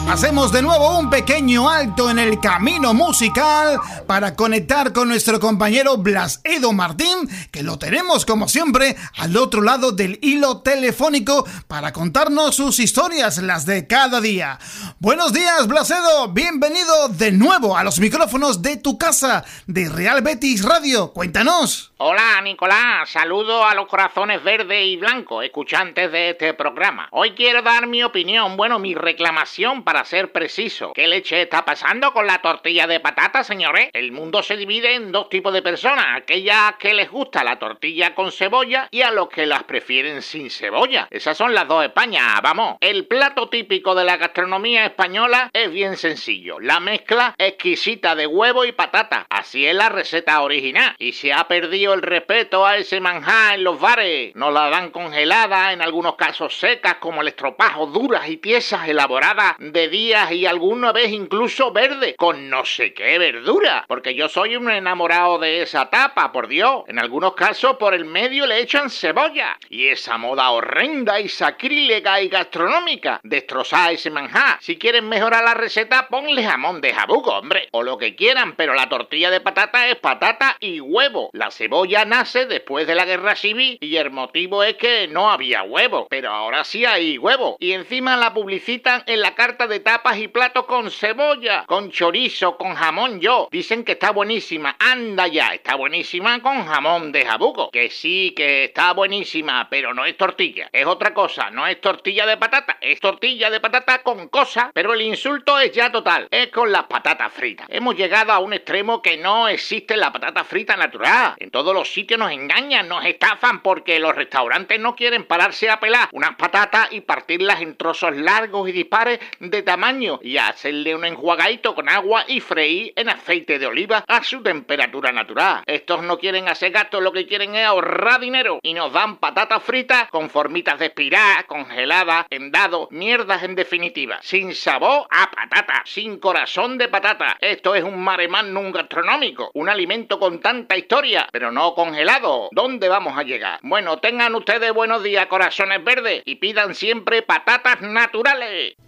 Hacemos de nuevo un pequeño alto en el camino musical para conectar con nuestro compañero Blas Edo Martín, que lo tenemos como siempre al otro lado del hilo telefónico para contarnos sus historias, las de cada día. Buenos días, Blas Edo, bienvenido de nuevo a los micrófonos de tu casa, de Real Betis Radio. Cuéntanos. Hola, Nicolás, saludo a los corazones verdes y blancos, escuchantes de este programa. Hoy quiero dar mi opinión, mi reclamación para ser preciso. ¿Qué leche está pasando con la tortilla de patata, señores? El mundo se divide en dos tipos de personas, aquellas que les gusta la tortilla con cebolla y a los que las prefieren sin cebolla. Esas son las dos Españas, vamos. El plato típico de la gastronomía española es bien sencillo, la mezcla exquisita de huevo y patata. Así es la receta original y se ha perdido el respeto a ese manjar en los bares. Nos la dan congelada, en algunos casos secas como el estropajo, duras y tiesas, elaboradas de días y alguna vez incluso verde, con no sé qué verdura, porque yo soy un enamorado de esa tapa, por Dios. En algunos casos por el medio le echan cebolla. Y esa moda horrenda y sacrílega y gastronómica, destrozar ese manjar. Si quieren mejorar la receta, ponle jamón de jabugo, hombre, o lo que quieran, pero la tortilla de patata es patata y huevo. La cebolla nace después de la guerra civil y el motivo es que no había huevo, pero ahora sí hay huevo. Y encima la publicitan en la carta de tapas y platos con cebolla, con chorizo, con jamón Dicen que está buenísima. Anda ya, está buenísima con jamón de jabugo. Que sí, que está buenísima, pero no es tortilla. Es otra cosa, no es tortilla de patata. Es tortilla de patata con cosa, pero el insulto es ya total. Es con las patatas fritas. Hemos llegado a un extremo que no existe la patata frita natural. En todos los sitios nos engañan, nos estafan porque los restaurantes no quieren pararse a pelar unas patatas y partirlas en trozos largos y dispares de tamaño y hacerle un enjuagadito con agua y freír en aceite de oliva a su temperatura natural. Estos no quieren hacer gasto, lo que quieren es ahorrar dinero y nos dan patatas fritas con formitas de espiral, congeladas, en dado, mierdas en definitiva, sin sabor a patata, sin corazón de patata. Esto es un mare magnum gastronómico, un alimento con tanta historia, pero no congelado. ¿Dónde vamos a llegar? Bueno, tengan ustedes buenos días, corazones verdes, y pidan siempre patatas naturales.